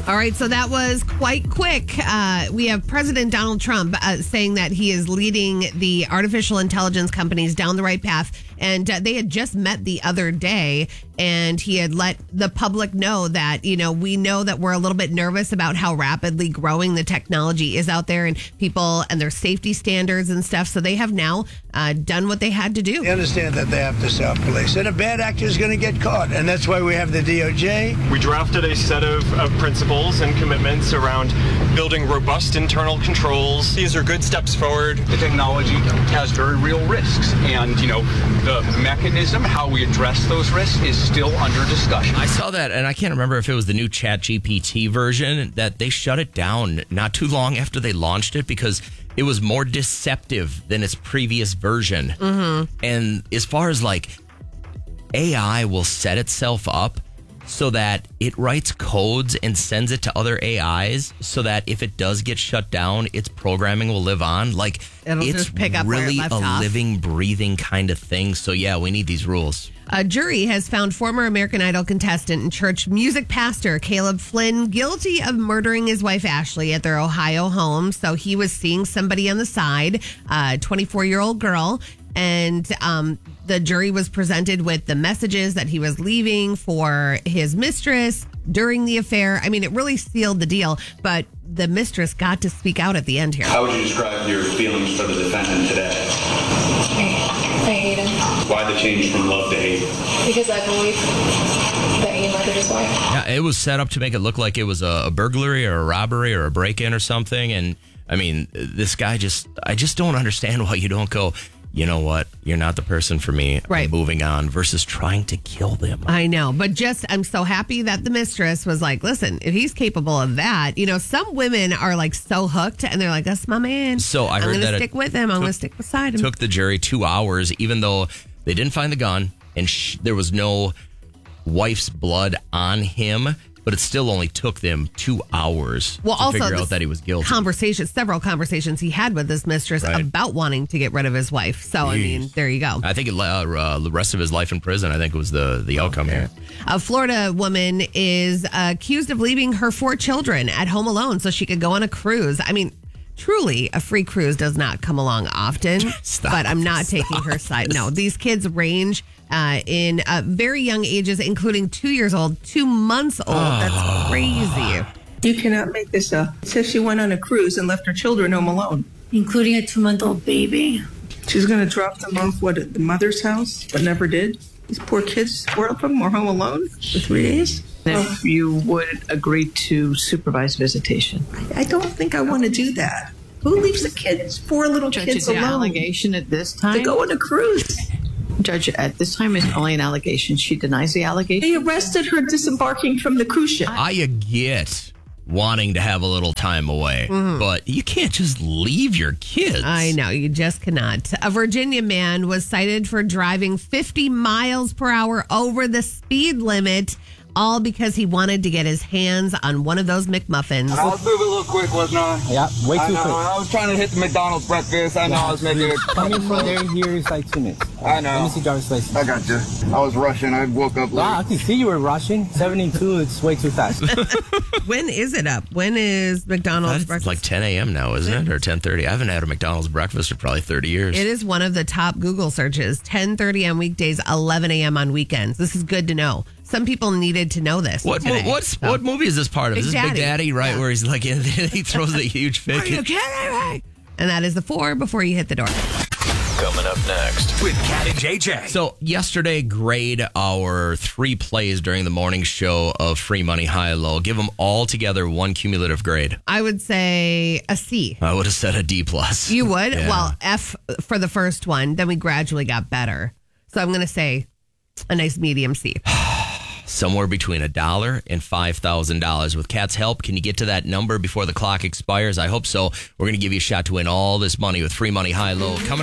All right, so that was quite quick. We have President Donald Trump saying that he is leading the artificial intelligence companies down the right path. And they had just met the other day, and he had let the public know that, we know that we're a little bit nervous about how rapidly growing the technology is out there and people and their safety standards and stuff. So they have now done what they had to do. They understand that they have to self-police, and a bad actor is going to get caught. And that's why we have the DOJ. We drafted a set of principles and commitments around building robust internal controls. These are good steps forward. The technology has very real risks, and, the mechanism, how we address those risks is still under discussion. I saw that, and I can't remember if it was the new ChatGPT version, that they shut it down not too long after they launched it because it was more deceptive than its previous version. Mm-hmm. And as far as AI will set itself up so that it writes codes and sends it to other AIs so that if it does get shut down, its programming will live on. It'll it's just pick up where it really left a off. living, breathing kind of thing. So yeah, we need these rules. A jury has found former American Idol contestant and church music pastor Caleb Flynn guilty of murdering his wife Ashley at their Ohio home. So he was seeing somebody on the side, a 24-year-old girl, and the jury was presented with the messages that he was leaving for his mistress during the affair. I mean, it really sealed the deal, but the mistress got to speak out at the end here. How would you describe your feelings for the defendant today? I hate him. Why the change from love to hate? Because I believe that he murdered his wife. Yeah, it was set up to make it look like it was a burglary or a robbery or a break-in or something. And I mean, this guy I just don't understand why you don't go, you know what? You're not the person for me. Right. I'm moving on versus trying to kill them. I know, but I'm so happy that the mistress was like, listen, if he's capable of that, some women are so hooked and they're like, that's my man. So I heard I'm going that to stick with him. I'm going to stick beside him. Took the jury 2 hours, even though they didn't find the gun and there was no wife's blood on him. But it still only took them 2 hours to figure out that he was guilty. Several conversations he had with his mistress about wanting to get rid of his wife. So, I mean, there you go. I think the rest of his life in prison, I think, was the outcome here. A Florida woman is accused of leaving her 4 children at home alone so she could go on a cruise. I mean, truly, a free cruise does not come along often, but I'm not taking her side. No, these kids range in very young ages, including 2 years old, 2 months old. That's crazy. You cannot make this up. It says she went on a cruise and left her children home alone. Including a 2-month-old baby. She's going to drop them off, at the mother's house, but never did. These poor kids, 4 of them were home alone for 3 days. If you would agree to supervised visitation. I don't think I want to do that. Who leaves the kids, 4 little kids alone? Allegation at this time? To go on a cruise. Judge, at this time is only an allegation. She denies the allegation. They arrested her disembarking from the cruise ship. I get wanting to have a little time away, but you can't just leave your kids. I know, you just cannot. A Virginia man was cited for driving 50 miles per hour over the speed limit, all because he wanted to get his hands on one of those McMuffins. I was moving a little quick, wasn't I? Yeah, way too quick. I was trying to hit the McDonald's breakfast. I know I was making it. Coming from there here is like 2 minutes. I know. Let me see driver's license. I got you. I was rushing. I woke up late. Wow, I can see you were rushing. 72, it's way too fast. When is it up? When is McDonald's breakfast? It's like 10 a.m. now, isn't it? Or 10:30. I haven't had a McDonald's breakfast for probably 30 years. It is one of the top Google searches. 10:30 on weekdays, 11 a.m. on weekends. This is good to know. Some people needed to know this. What movie is this part of? Is this Big Daddy, right? Yeah. Where he's like, he throws the huge fit. Are you kidding me? And that is the 4 before you hit the door. Coming up next with Cat and JJ. So yesterday, grade our 3 plays during the morning show of Free Money High Low. Give them all together 1 cumulative grade. I would say a C. I would have said a D+. You would? Yeah. Well, F for the first one. Then we gradually got better. So I'm going to say a nice medium C. Somewhere between $1 and $5,000. With Kat's help, can you get to that number before the clock expires? I hope so. We're going to give you a shot to win all this money with Free Money High Low. Coming